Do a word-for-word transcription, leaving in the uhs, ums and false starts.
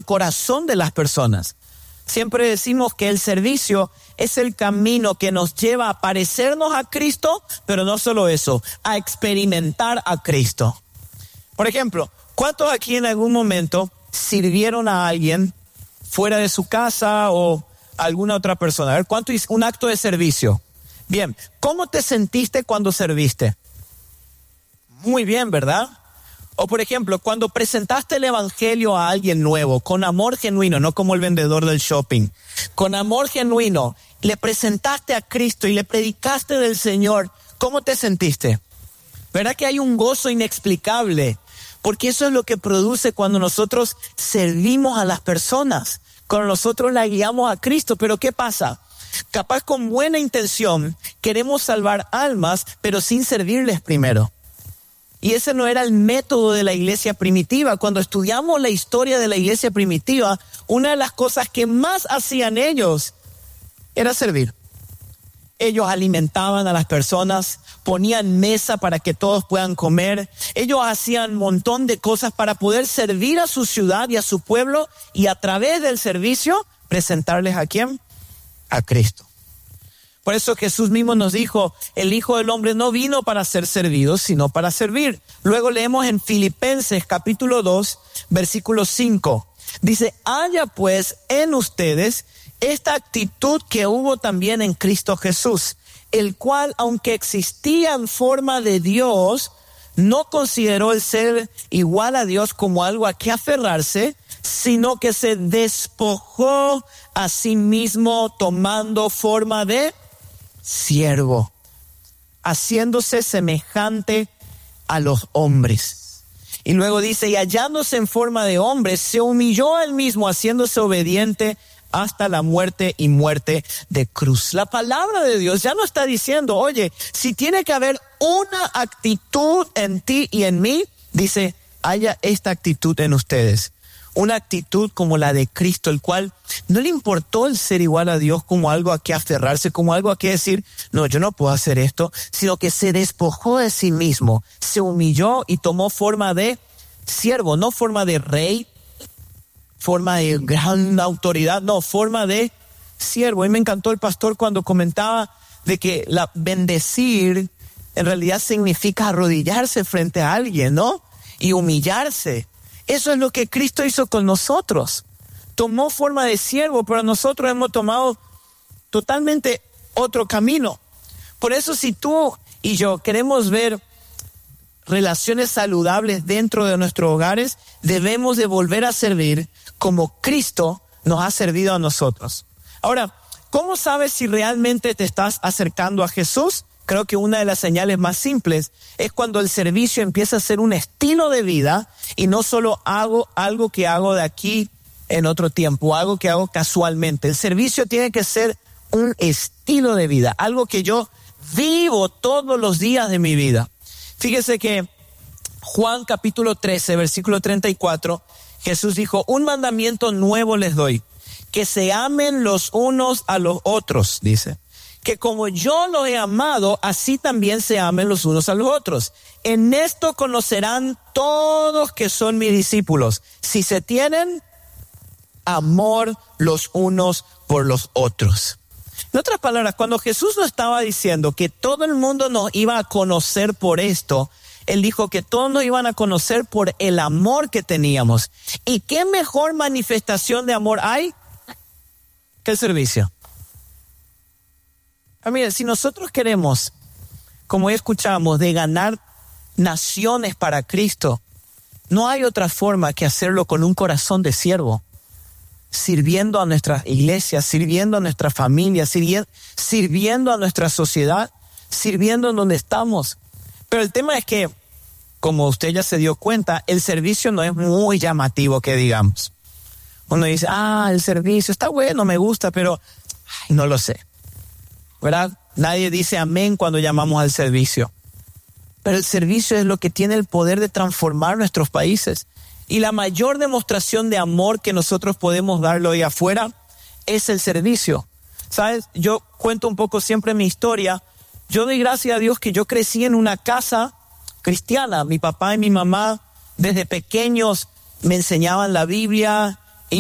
corazón de las personas. Siempre decimos que el servicio es el camino que nos lleva a parecernos a Cristo, pero no solo eso, a experimentar a Cristo. Por ejemplo, ¿cuántos aquí en algún momento sirvieron a alguien fuera de su casa o alguna otra persona? A ver, ¿cuánto hizo un acto de servicio? Bien, ¿cómo te sentiste cuando serviste? Muy bien, ¿verdad? O por ejemplo, cuando presentaste el evangelio a alguien nuevo, con amor genuino, no como el vendedor del shopping, con amor genuino, le presentaste a Cristo y le predicaste del Señor, ¿cómo te sentiste? ¿Verdad que hay un gozo inexplicable? Porque eso es lo que produce cuando nosotros servimos a las personas, cuando nosotros la guiamos a Cristo. Pero ¿qué pasa? Capaz con buena intención queremos salvar almas, pero sin servirles primero. Y ese no era el método de la iglesia primitiva. Cuando estudiamos la historia de la iglesia primitiva, una de las cosas que más hacían ellos era servir. Ellos alimentaban a las personas, ponían mesa para que todos puedan comer. Ellos hacían un montón de cosas para poder servir a su ciudad y a su pueblo y a través del servicio presentarles ¿a quién? A Cristo. Por eso Jesús mismo nos dijo, el Hijo del Hombre no vino para ser servido, sino para servir. Luego leemos en Filipenses capítulo dos, versículo cinco. Dice, haya pues en ustedes esta actitud que hubo también en Cristo Jesús, el cual, aunque existía en forma de Dios, no consideró el ser igual a Dios como algo a que aferrarse, sino que se despojó a sí mismo tomando forma de siervo, haciéndose semejante a los hombres. Y luego dice, y hallándose en forma de hombre, se humilló a él mismo, haciéndose obediente hasta la muerte y muerte de cruz. La palabra de Dios ya no está diciendo, oye, si tiene que haber una actitud en ti y en mí, dice, haya esta actitud en ustedes. Una actitud como la de Cristo, el cual no le importó el ser igual a Dios como algo a que aferrarse, como algo a que decir, no, yo no puedo hacer esto, sino que se despojó de sí mismo, se humilló y tomó forma de siervo, no forma de rey, forma de gran autoridad, no, forma de siervo. Y me encantó el pastor cuando comentaba de que la bendecir en realidad significa arrodillarse frente a alguien, ¿no? Y humillarse. Eso es lo que Cristo hizo con nosotros. Tomó forma de siervo, pero nosotros hemos tomado totalmente otro camino. Por eso si tú y yo queremos ver relaciones saludables dentro de nuestros hogares, debemos de volver a servir como Cristo nos ha servido a nosotros. Ahora, ¿cómo sabes si realmente te estás acercando a Jesús? Creo que una de las señales más simples es cuando el servicio empieza a ser un estilo de vida y no solo hago algo que hago de aquí en otro tiempo, algo que hago casualmente. El servicio tiene que ser un estilo de vida, algo que yo vivo todos los días de mi vida. Fíjese que Juan capítulo trece, versículo treinta y cuatro, Jesús dijo, un mandamiento nuevo les doy, que se amen los unos a los otros, dice. Que como yo los he amado, así también se amen los unos a los otros. En esto conocerán todos que son mis discípulos, si se tienen amor los unos por los otros. En otras palabras, cuando Jesús nos estaba diciendo que todo el mundo nos iba a conocer por esto, Él dijo que todos nos iban a conocer por el amor que teníamos. ¿Y qué mejor manifestación de amor hay que el servicio? Ah, mira, si nosotros queremos, como escuchamos, de ganar naciones para Cristo, no hay otra forma que hacerlo con un corazón de siervo, sirviendo a nuestras iglesias, sirviendo a nuestra familia, sirvi- sirviendo a nuestra sociedad, sirviendo en donde estamos. Pero el tema es que, como usted ya se dio cuenta, el servicio no es muy llamativo que digamos. Uno dice, ah, el servicio está bueno, me gusta, pero ay, no lo sé. ¿Verdad? Nadie dice amén cuando llamamos al servicio. Pero el servicio es lo que tiene el poder de transformar nuestros países. Y la mayor demostración de amor que nosotros podemos darle hoy afuera es el servicio. ¿Sabes? Yo cuento un poco siempre mi historia. Yo doy gracias a Dios que yo crecí en una casa cristiana. Mi papá y mi mamá desde pequeños me enseñaban la Biblia